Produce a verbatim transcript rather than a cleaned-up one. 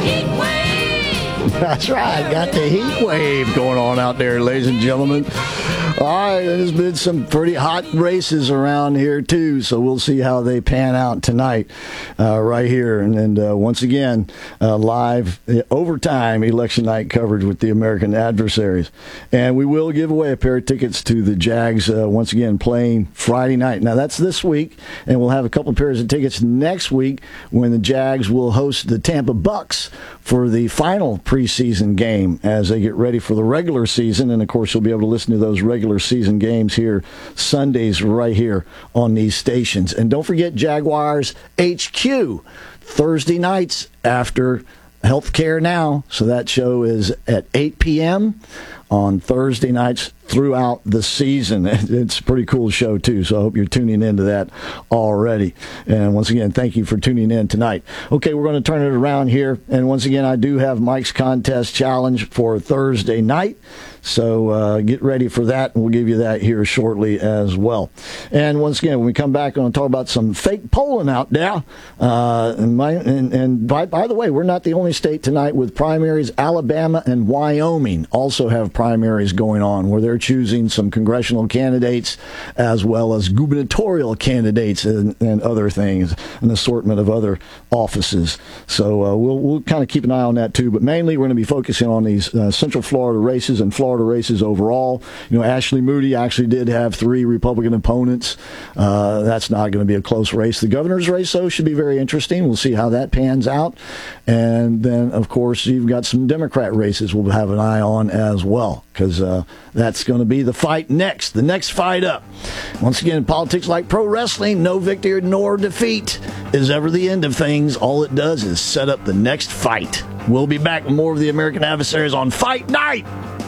That's right. Got the heat wave going on out there, ladies and gentlemen. All right, there's been some pretty hot races around here, too, so we'll see how they pan out tonight uh, right here. And, and uh, once again, uh, live uh, overtime election night coverage with the American Adversaries. And we will give away a pair of tickets to the Jags, uh, once again, playing Friday night. Now, that's this week, and we'll have a couple of pairs of tickets next week when the Jags will host the Tampa Bucks for the final preseason game as they get ready for the regular season. And, of course, you'll be able to listen to those regular season games here Sundays right here on these stations. And don't forget Jaguars H Q Thursday nights after Healthcare Now. So that show is at eight p.m. on Thursday nights throughout the season. It's a pretty cool show, too, so I hope you're tuning into that already. And once again, thank you for tuning in tonight. Okay, we're going to turn it around here. And once again, I do have Mike's Contest Challenge for Thursday night. So uh, get ready for that, and we'll give you that here shortly as well. And once again, when we come back, I'm going to talk about some fake polling out there. Uh, and my, and, and by, by the way, we're not the only state tonight with primaries. Alabama and Wyoming also have primaries going on where they're choosing some congressional candidates as well as gubernatorial candidates and, and other things, an assortment of other offices. So uh, we'll, we'll kind of keep an eye on that, too. But mainly, we're going to be focusing on these uh, Central Florida races and Florida races overall. You know, Ashley Moody actually did have three Republican opponents. Uh, that's not going to be a close race. The governor's race, though, should be very interesting. We'll see how that pans out. And then, of course, you've got some Democrat races we'll have an eye on as well, because uh, that's going to be the fight next, the next fight up. Once again, politics like pro wrestling, no victory nor defeat is ever the end of things. All it does is set up the next fight. We'll be back with more of the American Adversaries on Fight Night.